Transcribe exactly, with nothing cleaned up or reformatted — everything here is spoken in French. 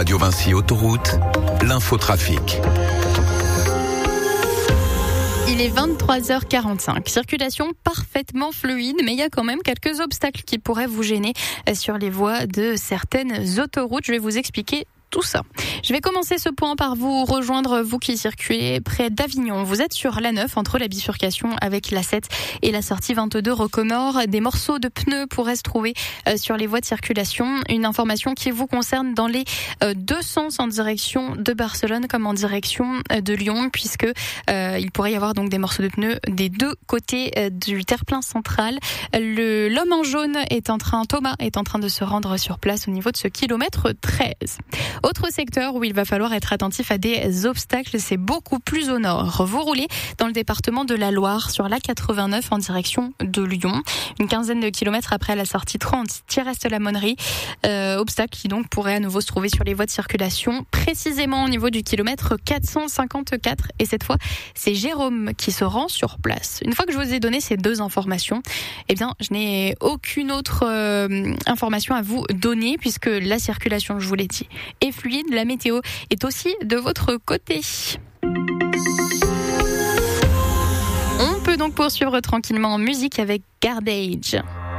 Radio Vinci Autoroute, l'infotrafic. Il est vingt-trois heures quarante-cinq. Circulation parfaitement fluide, mais il y a quand même quelques obstacles qui pourraient vous gêner sur les voies de certaines autoroutes. Je vais vous expliquer tout ça. Je vais commencer ce point par vous rejoindre, vous qui circulez près d'Avignon. Vous êtes sur l'A neuf, entre la bifurcation avec l'A sept et la sortie vingt-deux Rocamore. Des morceaux de pneus pourraient se trouver sur les voies de circulation. Une information qui vous concerne dans les deux sens, en direction de Barcelone comme en direction de Lyon, puisque euh, il pourrait y avoir donc des morceaux de pneus des deux côtés du terre-plein central. Le, l'homme en jaune est en train, Thomas est en train de se rendre sur place au niveau de ce kilomètre treize. Autre secteur où il va falloir être attentif à des obstacles, c'est beaucoup plus au nord. Vous roulez dans le département de la Loire sur l'A quatre-vingt-neuf en direction de Lyon. Une quinzaine de kilomètres après la sortie trente, Thierrest-la-Monnerie. Euh, obstacle qui donc pourrait à nouveau se trouver sur les voies de circulation, précisément au niveau du kilomètre quatre cent cinquante-quatre. Et cette fois, c'est Jérôme qui se rend sur place. Une fois que je vous ai donné ces deux informations, eh bien, je n'ai aucune autre euh, information à vous donner, puisque la circulation, je vous l'ai dit, est fluide. La météo est aussi de votre côté. On peut donc poursuivre tranquillement en musique avec Garbage.